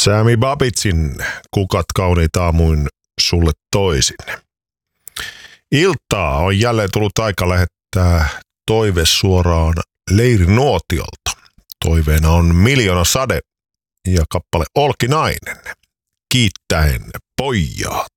Sami Babitsin Kukat kauniit aamuin sulle toisin. Iltaa on jälleen tullut aika lähettää toive suoraan Leirinuotiolta. Toiveena on Miljoona sade ja kappale Olkinainen. Kiittäen pojat.